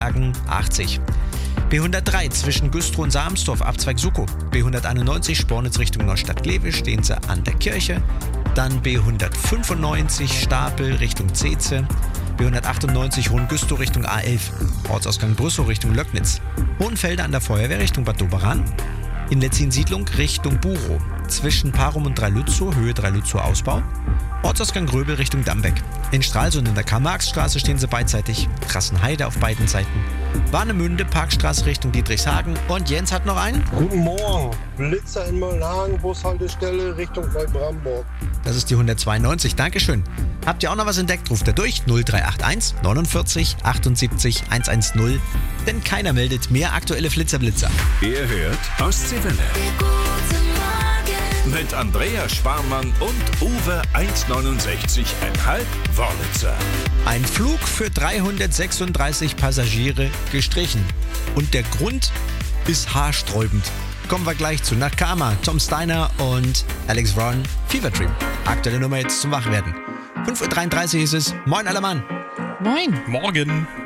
80. B103 zwischen Güstrow und Sarmsdorf, Abzweig Suckow. B191 Spornitz Richtung Neustadt-Glewe, stehen sie an der Kirche. Dann B195 Stapel Richtung Zeze. B198 Hohengüstrow Richtung A11. Ortsausgang Brüssow Richtung Löcknitz. Hohenfelde an der Feuerwehr Richtung Bad Doberan. In Letzin-Siedlung Richtung Burow. Zwischen Parum und Dreilützow, Höhe Dreilützow Ausbau. Ortsausgang Gröbel Richtung Dambeck. In Stralsund in der Karl-Marx-Straße stehen sie beidseitig. Trassenheide auf beiden Seiten. Warnemünde, Parkstraße Richtung Dietrichshagen. Und Jens hat noch einen. Guten Morgen. Blitzer in Möllhagen, Bushaltestelle Richtung Neubrandenburg. Das ist die 192. Dankeschön. Habt ihr auch noch was entdeckt? Ruft er durch 0381 49 78 110. Denn keiner meldet mehr aktuelle Flitzer-Blitzer. Ihr hört Ostseewelle. Mit Andreas Sparmann und Uwe 1,69,5 Wörlitzer. Ein Flug für 336 Passagiere gestrichen. Und der Grund ist haarsträubend. Kommen wir gleich zu Nakama, Tom Steiner und Alex Vaughan, Fever Dream. Aktuelle Nummer jetzt zum Wachwerden. 5.33 Uhr ist es. Moin, aller Mann. Moin. Morgen.